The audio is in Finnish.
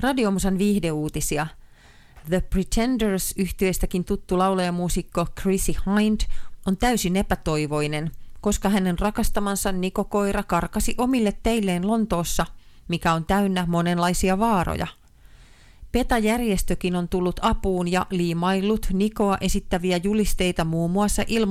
Radiomusan viihdeuutisia. The Pretenders-yhtyeestäkin tuttu laulajamuusikko Chrissie Hynde on täysin epätoivoinen, koska hänen rakastamansa Niko-koira karkasi omille teilleen Lontoossa, mikä on täynnä monenlaisia vaaroja. PETA-järjestökin on tullut apuun ja liimaillut Nikoa esittäviä julisteita muun muassa